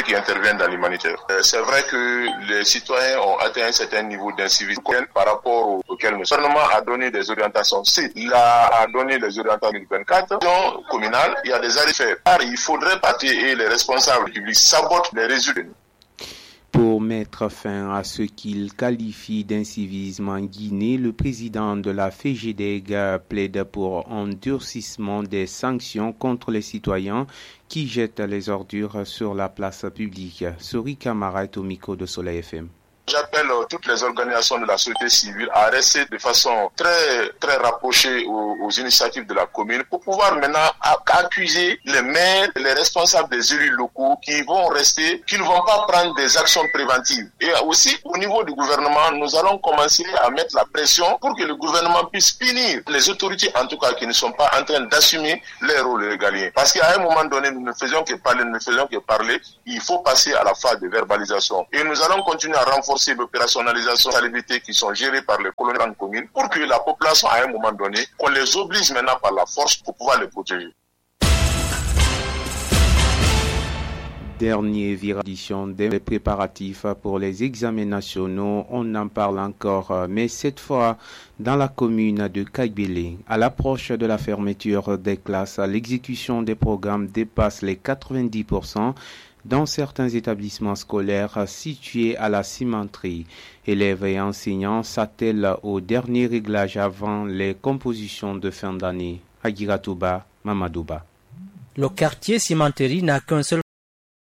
qui interviennent dans l'humanitaire. C'est vrai que les citoyens ont atteint un certain niveau d'incivisme par rapport auquel le gouvernement a donné des orientations. Il a donné les orientations 2024. Dans le communal, il y a des arrêts. Il faudrait pas que les responsables publics sabotent les résultats. Pour mettre fin à ce qu'il qualifie d'incivisme en Guinée, le président de la FEGEDEG plaide pour un durcissement des sanctions contre les citoyens qui jettent les ordures sur la place publique. Sori Camara est au micro de Soleil FM. J'appelle toutes les organisations de la société civile à rester de façon très rapprochée aux initiatives de la commune pour pouvoir maintenant accuser les maires, les responsables des élus locaux qui vont rester, qui ne vont pas prendre des actions préventives. Et aussi, au niveau du gouvernement, nous allons commencer à mettre la pression pour que le gouvernement puisse punir les autorités, en tout cas, qui ne sont pas en train d'assumer les rôles régaliens. Parce qu'à un moment donné, nous ne faisions que parler, il faut passer à la phase de verbalisation. Et nous allons continuer à renforcer l'opérationnalisation des activités qui sont gérées par les colonies communes pour que la population, à un moment donné, qu'on les oblige maintenant par la force pour pouvoir les protéger. Dernière édition des préparatifs pour les examens nationaux, on en parle encore, mais cette fois dans la commune de Kagbélé. À l'approche de la fermeture des classes, l'exécution des programmes dépasse les 90%. Dans certains établissements scolaires situés à la cimenterie. Élèves et enseignants s'attellent au dernier réglage avant les compositions de fin d'année. Agiratouba, Mamadouba. Le quartier cimenterie n'a qu'un seul